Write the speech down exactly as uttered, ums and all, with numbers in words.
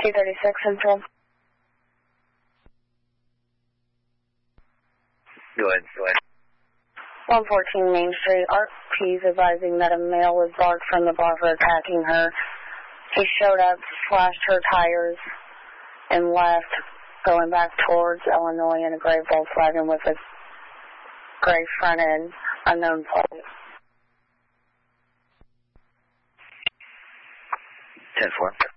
two thirty-six Central. Go ahead, go ahead. one fourteen Main Street. Art P is advising that a male was barred from the bar for attacking her. He showed up, slashed her tires, and left, going back towards Illinois in a gray Volkswagen with a gray front end, unknown plate. ten four.